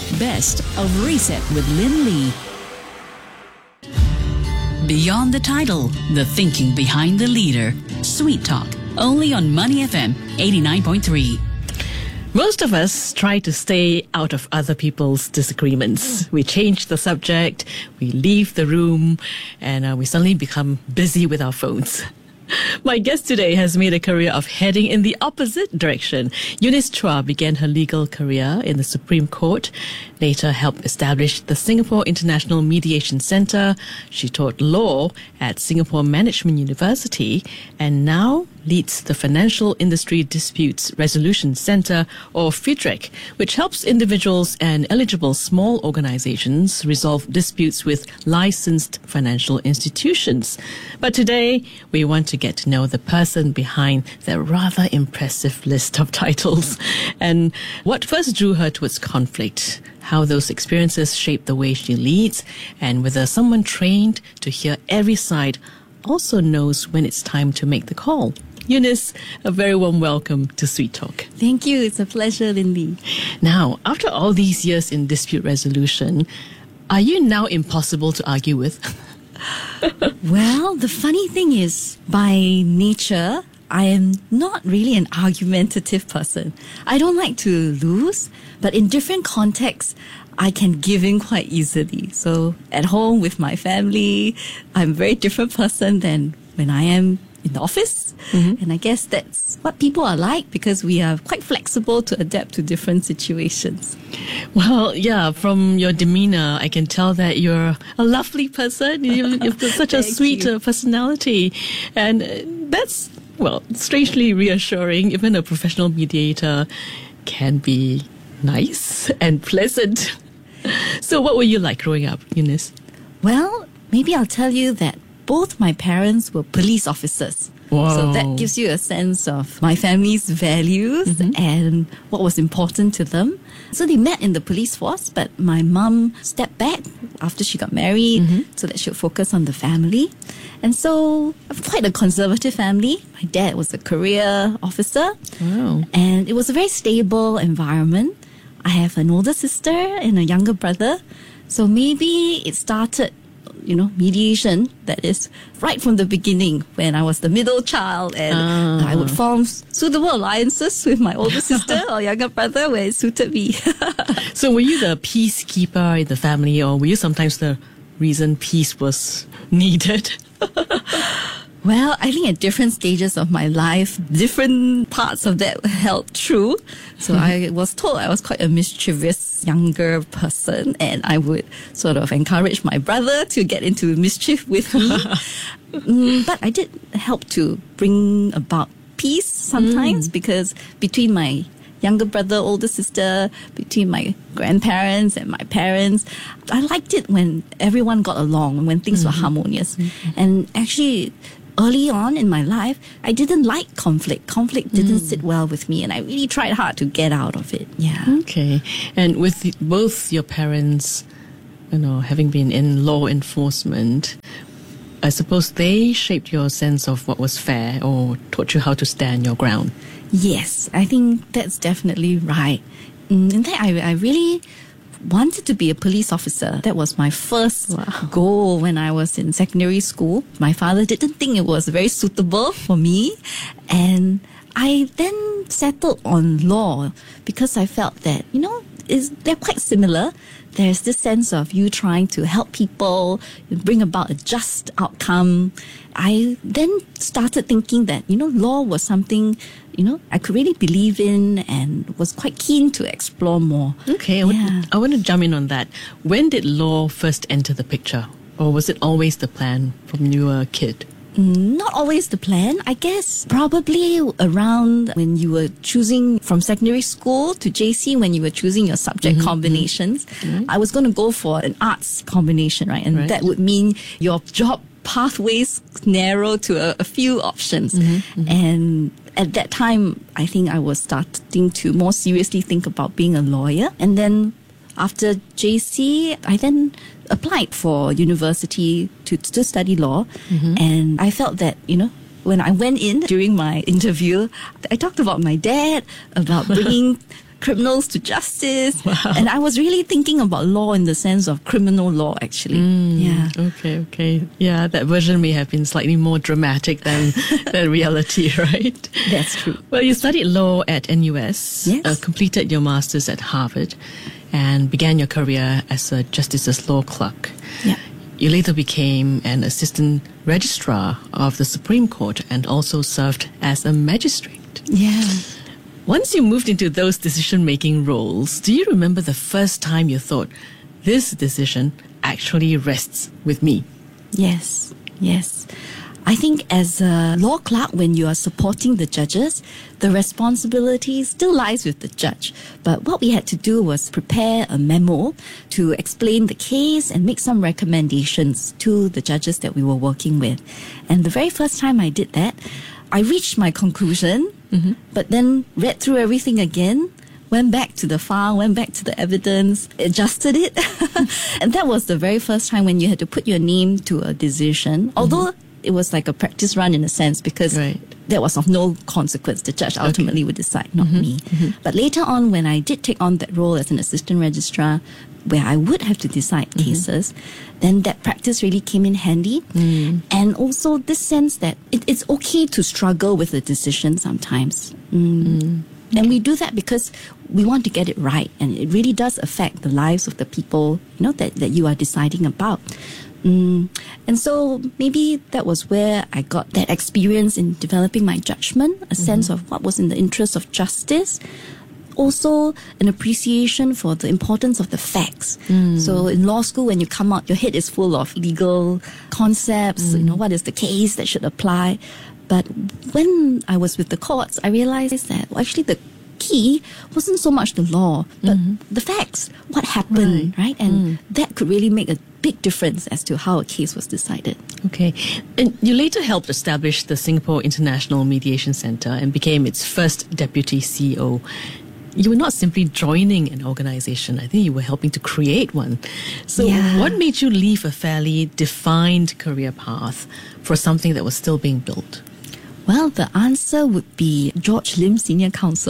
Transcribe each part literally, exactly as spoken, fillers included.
Best of Reset with Lynn Lee. Beyond the title, the thinking behind the leader. Sweet Talk, only on Money F M eighty-nine point three. Most of us try to stay out of other people's disagreements. We change the subject, we leave the room, and uh, we suddenly become busy with our phones. My guest today has made a career of heading in the opposite direction. Eunice Chua began her legal career in the Supreme Court, later helped establish the Singapore International Mediation Centre. She taught law at Singapore Management University and now leads the Financial Industry Disputes Resolution Centre, or FIDREC, which helps individuals and eligible small organizations resolve disputes with licensed financial institutions. But today, we want to get to know the person behind their rather impressive list of titles and what first drew her towards conflict, how those experiences shaped the way she leads, and whether someone trained to hear every side also knows when it's time to make the call. Eunice, a very warm welcome to Sweet Talk. Thank you. It's a pleasure, Lindy. Now, after all these years in dispute resolution, are you now impossible to argue with? Well, the funny thing is, by nature, I am not really an argumentative person. I don't like to lose, but in different contexts, I can give in quite easily. So at home with my family, I'm a very different person than when I am in the office. Mm-hmm. And I guess that's what people are like because we are quite flexible to adapt to different situations. Well, yeah, from your demeanor, I can tell that you're a lovely person. You, you've got such a sweet uh, personality. And uh, that's, well, strangely reassuring. Even a professional mediator can be nice and pleasant. So what were you like growing up, Eunice? Well, maybe I'll tell you that both my parents were police officers. Whoa. So that gives you a sense of my family's values mm-hmm. and what was important to them. So they met in the police force, but my mum stepped back after she got married mm-hmm. so that she would focus on the family. And so I'm quite a conservative family. My dad was a career officer. Wow. And it was a very stable environment. I have an older sister and a younger brother. So maybe it started, you know, mediation, that is, right from the beginning when I was the middle child and uh. I would form suitable alliances with my older sister or younger brother where it suited me. So were you the peacekeeper in the family, or were you sometimes the reason peace was needed? Well, I think at different stages of my life, different parts of that held true. So I was told I was quite a mischievous younger person, and I would sort of encourage my brother to get into mischief with me. mm, but I did help to bring about peace sometimes mm. because between my younger brother, older sister, between my grandparents and my parents, I liked it when everyone got along, when things mm-hmm. were harmonious. Mm-hmm. And actually, early on in my life, I didn't like conflict. Conflict didn't mm. sit well with me, and I really tried hard to get out of it. Yeah. Okay. And with the, both your parents, you know, having been in law enforcement, I suppose they shaped your sense of what was fair or taught you how to stand your ground. Yes, I think that's definitely right. In fact, I, I really wanted to be a police officer. That was my first wow. goal when I was in secondary school. My father didn't think it was very suitable for me, and I then settled on law because I felt that, you know, is they're quite similar. There's this sense of you trying to help people, bring about a just outcome. I then started thinking that, you know, law was something, you know, I could really believe in and was quite keen to explore more. Okay, I, yeah. would, I want to jump in on that. When did law first enter the picture? Or was it always the plan from you were a kid? Not always the plan. I guess probably around when you were choosing from secondary school to J C, when you were choosing your subject mm-hmm, combinations, mm-hmm. I was going to go for an arts combination, right? And right. that would mean your job pathways narrow to a, a few options. Mm-hmm, mm-hmm. And at that time, I think I was starting to more seriously think about being a lawyer. And then after J C, I then applied for university to, to study law. Mm-hmm. And I felt that, you know, when I went in during my interview, I talked about my dad, about bringing criminals to justice. Wow. And I was really thinking about law in the sense of criminal law, actually. Mm, Yeah. Okay, okay. Yeah, that version may have been slightly more dramatic than, than reality, right? That's true. Well, you studied law at N U S, Yes. uh, completed your master's at Harvard, and began your career as a justice's law clerk. Yeah. You later became an assistant registrar of the Supreme Court and also served as a magistrate. Yeah. Once you moved into those decision-making roles, do you remember the first time you thought, this decision actually rests with me? Yes, yes. I think as a law clerk, when you are supporting the judges, the responsibility still lies with the judge. But what we had to do was prepare a memo to explain the case and make some recommendations to the judges that we were working with. And the very first time I did that, I reached my conclusion, mm-hmm. but then read through everything again, went back to the file, went back to the evidence, adjusted it. And that was the very first time when you had to put your name to a decision. Although it was like a practice run in a sense, because Right. that was of no consequence. The judge ultimately would decide, not me. But later on, when I did take on that role as an assistant registrar, where I would have to decide cases, then that practice really came in handy. And also this sense that it, it's okay to struggle with a decision sometimes. Mm. And we do that because we want to get it right, and it really does affect the lives of the people, you know, that, that you are deciding about. Mm. And so maybe that was where I got that experience in developing my judgment, a sense of what was in the interest of justice. Also, an appreciation for the importance of the facts. So in law school, when you come out, your head is full of legal concepts, you know, what is the case that should apply. But when I was with the courts, I realized that well, actually the key wasn't so much the law, but the facts, what happened, right? And that could really make a big difference as to how a case was decided. Okay. And you later helped establish the Singapore International Mediation Centre and became its first deputy C E O. You were not simply joining an organization. I think you were helping to create one. So Yeah. what made you leave a fairly defined career path for something that was still being built? Well, the answer would be George Lim, Senior Counsel.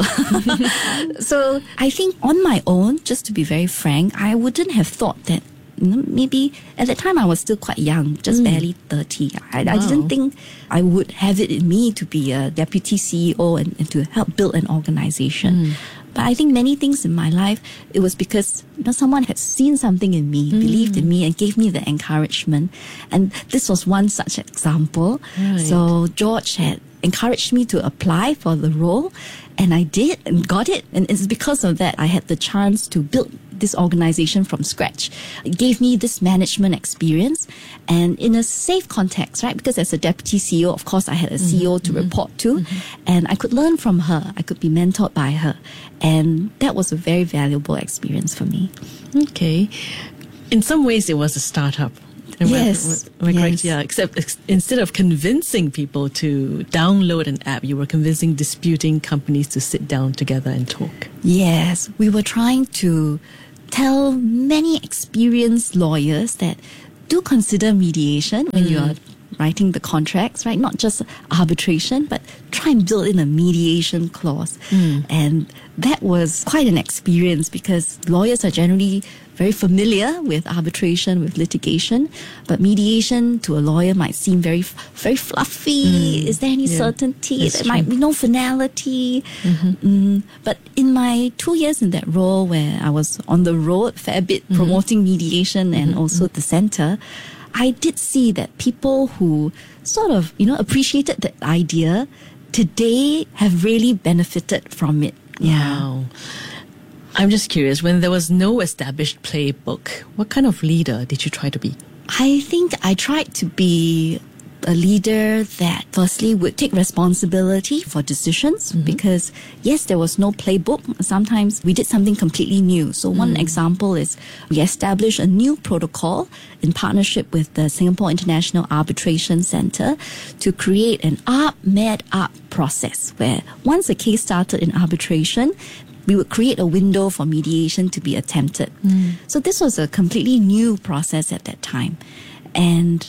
So I think on my own, just to be very frank, I wouldn't have thought that, you know, maybe at the time I was still quite young, just barely thirty. I, I Wow. didn't think I would have it in me to be a deputy C E O and, and to help build an organization. But I think many things in my life, it was because, you know, someone had seen something in me, believed in me, and gave me the encouragement. And this was one such example. Right. So George had encouraged me to apply for the role, and I did and got it. And it's because of that I had the chance to build this organization from scratch. It gave me this management experience, and in a safe context, right? Because as a deputy C E O, of course, I had a C E O to report to, and I could learn from her. I could be mentored by her. And that was a very valuable experience for me. Okay. In some ways, it was a startup. Am I- Yes, Am I correct? yes. Yeah. Except ex- instead of convincing people to download an app, you were convincing disputing companies to sit down together and talk. Yes, we were trying to tell many experienced lawyers that do consider mediation when you are writing the contracts, right? Not just arbitration, but try and build in a mediation clause. And that was quite an experience because lawyers are generally very familiar with arbitration, with litigation, but mediation to a lawyer might seem very, very fluffy. Is there any Yeah, certainty? that's There might true. be no finality. Mm, but in my two years in that role where I was on the road a fair bit promoting mediation and also the center, I did see that people who sort of, you know, appreciated the idea today have really benefited from it. Wow. I'm just curious, when there was no established playbook, what kind of leader did you try to be? I think I tried to be a leader that firstly would take responsibility for decisions because yes, there was no playbook. Sometimes we did something completely new. So one example is we established a new protocol in partnership with the Singapore International Arbitration Centre to create an A R B-Med A R B process where once a case started in arbitration, we would create a window for mediation to be attempted. So this was a completely new process at that time. And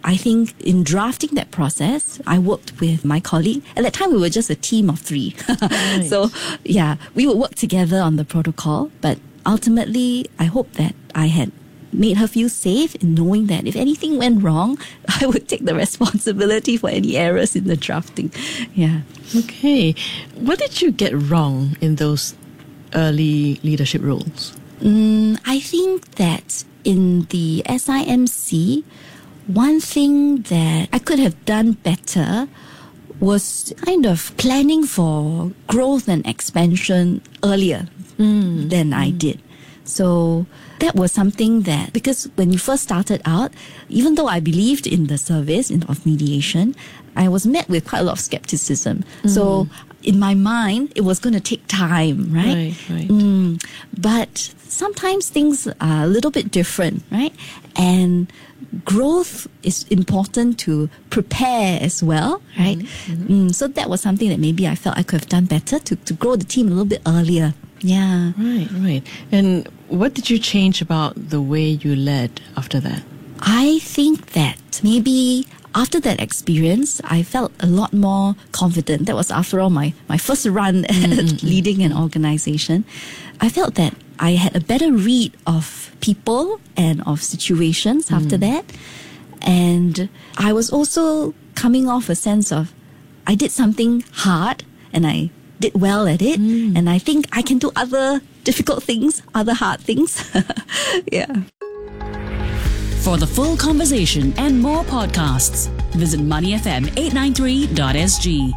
I think in drafting that process, I worked with my colleague. At that time, we were just a team of three. Right. So, yeah, we would work together on the protocol. But ultimately, I hope that I had made her feel safe in knowing that if anything went wrong, I would take the responsibility for any errors in the drafting. Yeah. Okay. What did you get wrong in those early leadership roles? Mm, I think that in the S I M C, one thing that I could have done better was kind of planning for growth and expansion earlier mm. than I did. So that was something that, because when you first started out, even though I believed in the service in, of mediation, I was met with quite a lot of skepticism. Mm. So in my mind, it was going to take time, right? Right, right. Mm, but sometimes things are a little bit different, right? And growth is important to prepare as well, right? Mm-hmm. Mm, so that was something that maybe I felt I could have done better to, to grow the team a little bit earlier. Yeah. Right, right. And what did you change about the way you led after that? I think that maybe after that experience, I felt a lot more confident. That was, after all, my, my first run at mm-hmm. leading an organization. I felt that I had a better read of people and of situations mm. after that. And I was also coming off a sense of, I did something hard and I did well at it. Mm. And I think I can do other difficult things, other hard things. Yeah. For the full conversation and more podcasts, visit money f m eight ninety-three dot s g.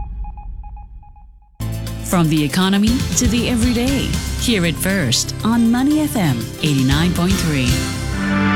From the economy to the everyday, hear it first on Money F M eighty-nine point three.